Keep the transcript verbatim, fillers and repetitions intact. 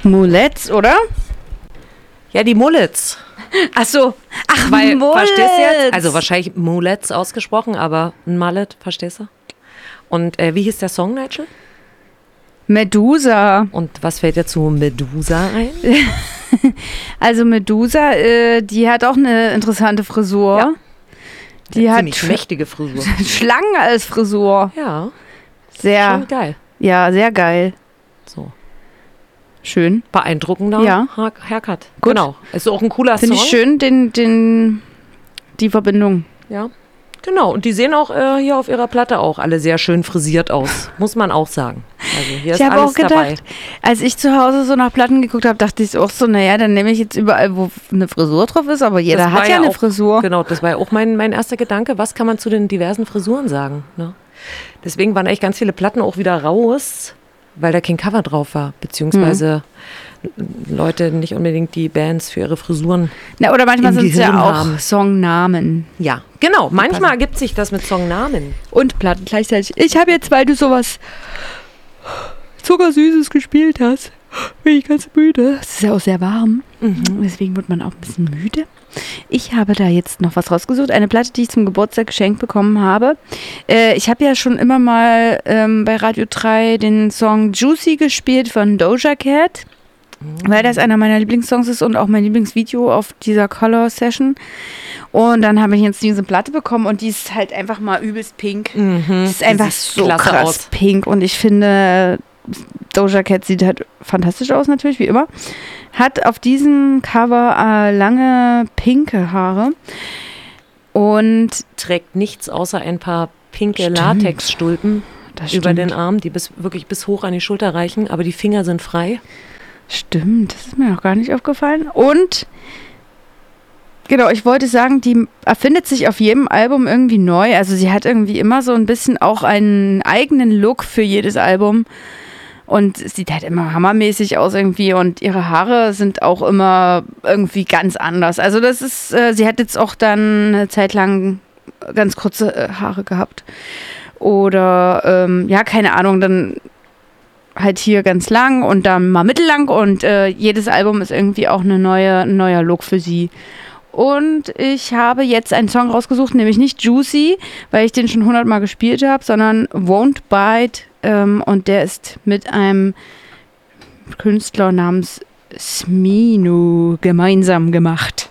Mullets, oder? Ja, die Mullets. Ach so. Ach, Weil, Mullets. verstehst du jetzt? Also wahrscheinlich Mullets ausgesprochen, aber ein Mullet, verstehst du? Und äh, wie hieß der Song, Nigel? Medusa. Und was fällt dir zu Medusa ein? Also Medusa, äh, die hat auch eine interessante Frisur. Ja. Die Eine hat ziemlich mächtige Frisur. Schlangen als Frisur. Ja, Sehr, schon geil. ja, sehr geil. So. Schön. Beeindruckender Ja. Ha- Haircut. Gut. Genau. Ist auch ein cooler Finde Song. ich schön, den, den, die Verbindung. Ja. Genau. Und die sehen auch äh, hier auf ihrer Platte auch alle sehr schön frisiert aus. Muss man auch sagen. Also hier Ich ist habe alles auch gedacht, dabei. als ich zu Hause so nach Platten geguckt habe, dachte ich auch so, naja, dann nehme ich jetzt überall, wo eine Frisur drauf ist, aber jeder Das war hat ja eine auch, Frisur. Genau, das war ja auch mein, mein erster Gedanke. Was kann man zu den diversen Frisuren sagen? Ne? Deswegen waren eigentlich ganz viele Platten auch wieder raus, weil da kein Cover drauf war. Beziehungsweise Mhm. Leute nicht unbedingt die Bands für ihre Frisuren. Na, oder manchmal im sind es Gehirn ja auch haben. Songnamen Ja, genau. Manchmal ergibt sich das mit Songnamen. und Platten gleichzeitig. Ich habe jetzt, weil du sowas Zuckersüßes gespielt hast, bin ich ganz müde. Es ist ja auch sehr warm, Mhm. deswegen wird man auch ein bisschen müde. Ich habe da jetzt noch was rausgesucht, eine Platte, die ich zum Geburtstag geschenkt bekommen habe. Äh, ich habe ja schon immer mal ähm, bei Radio drei den Song Juicy gespielt von Doja Cat, weil das einer meiner Lieblingssongs ist und auch mein Lieblingsvideo auf dieser Color Session. Und dann habe ich jetzt diese Platte bekommen und die ist halt einfach mal übelst pink. Mhm. Das ist einfach Die sieht so klasse krass aus. pink und ich finde, Doja Cat sieht halt fantastisch aus natürlich, wie immer. Hat auf diesem Cover äh, lange pinke Haare und Trägt nichts außer ein paar pinke Stimmt. Latexstulpen das über stimmt. den Arm, die bis, wirklich bis hoch an die Schulter reichen, aber die Finger sind frei. Stimmt, das ist mir noch gar nicht aufgefallen. Und genau, ich wollte sagen, die erfindet sich auf jedem Album irgendwie neu. Also sie hat irgendwie immer so ein bisschen auch einen eigenen Look für jedes Album. Und es sieht halt immer hammermäßig aus irgendwie. Und ihre Haare sind auch immer irgendwie ganz anders. Also das ist, äh, sie hat jetzt auch dann eine Zeit lang ganz kurze äh, Haare gehabt. Oder, ähm, ja, keine Ahnung, dann halt hier ganz lang und dann mal mittellang und äh, jedes Album ist irgendwie auch eine neue, ein neuer Look für sie. Und ich habe jetzt einen Song rausgesucht, nämlich nicht Juicy, weil ich den schon hundertmal gespielt habe, sondern Won't Bite ähm, und der ist mit einem Künstler namens Smino gemeinsam gemacht.